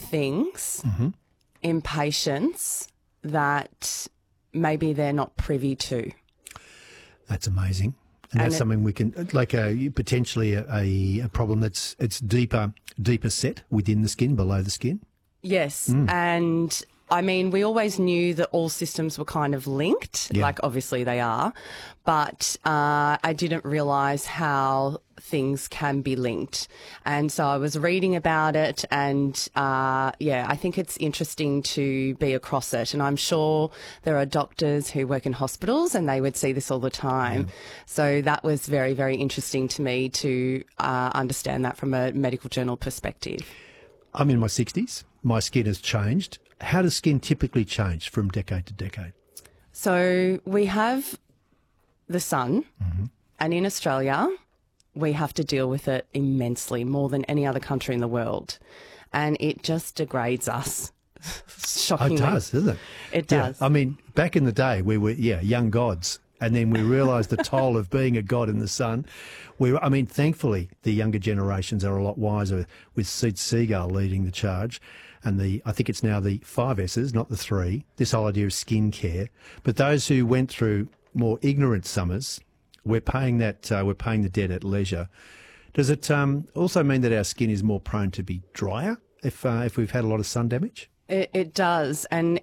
things in patients that maybe they're not privy to. That's amazing. And that's something we can, like potentially a problem it's deeper set within the skin, below the skin. Yes, and I mean, we always knew that all systems were kind of linked, like obviously they are, but I didn't realise how things can be linked. And so I was reading about it and, I think it's interesting to be across it. And I'm sure there are doctors who work in hospitals and they would see this all the time. Yeah. So that was very, very interesting to me to understand that from a medical journal perspective. I'm in my 60s. My skin has changed. How does skin typically change from decade to decade? So we have the sun, and in Australia, we have to deal with it immensely, more than any other country in the world. And it just degrades us, shockingly. Oh, it does, doesn't it? It does. I mean, back in the day, we were, young gods. And then we realised the toll of being a god in the sun. Thankfully, the younger generations are a lot wiser with Sid Seagal leading the charge. And I think it's now the 5 S's, not the 3, this whole idea of skin care. But those who went through more ignorant summers, we're paying the debt at leisure. Does it also mean that our skin is more prone to be drier if we've had a lot of sun damage? It does, and